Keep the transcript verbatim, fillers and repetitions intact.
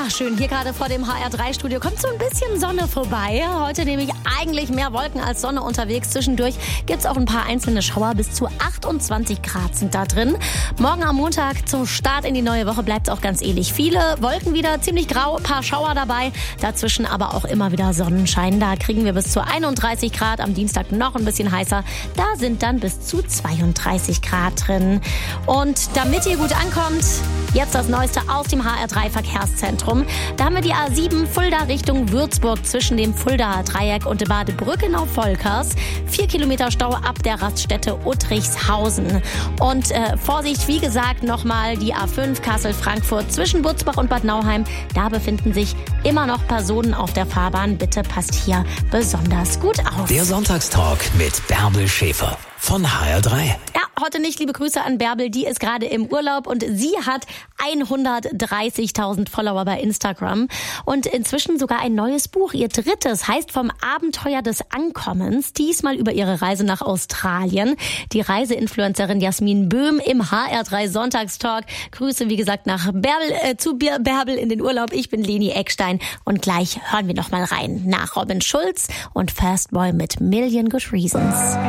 Ach schön, hier gerade vor dem H R drei Studio kommt so ein bisschen Sonne vorbei. Heute nämlich eigentlich mehr Wolken als Sonne unterwegs. Zwischendurch gibt's auch ein paar einzelne Schauer. Bis zu achtundzwanzig Grad sind da drin. Morgen am Montag zum Start in die neue Woche bleibt's auch ganz ähnlich. Viele Wolken wieder, ziemlich grau, paar Schauer dabei. Dazwischen aber auch immer wieder Sonnenschein. Da kriegen wir bis zu einunddreißig Grad. Am Dienstag noch ein bisschen heißer. Da sind dann bis zu zweiunddreißig Grad drin. Und damit ihr gut ankommt, jetzt das Neueste aus dem H R drei Verkehrszentrum. Da haben wir die A sieben Fulda Richtung Würzburg zwischen dem Fuldaer Dreieck und Bad Brückenau-Volkers. Vier Kilometer Stau ab der Raststätte Uttrichshausen. Und äh, Vorsicht, wie gesagt, nochmal die A fünf Kassel-Frankfurt zwischen Butzbach und Bad Nauheim. Da befinden sich immer noch Personen auf der Fahrbahn. Bitte passt hier besonders gut auf. Der Sonntagstalk mit Bärbel Schäfer von H R drei. Ja, heute nicht. Liebe Grüße an Bärbel, die ist gerade im Urlaub und sie hat hundertdreißigtausend Follower bei Instagram und inzwischen sogar ein neues Buch. Ihr drittes heißt Vom Abenteuer des Ankommens, diesmal über ihre Reise nach Australien. Die Reiseinfluencerin Jasmin Böhm im H R drei Sonntagstalk. Grüße, wie gesagt, nach Bärbel, äh, zu Bärbel in den Urlaub. Ich bin Leni Eckstein und gleich hören wir noch mal rein nach Robin Schulz und Fastboy mit Million Good Reasons.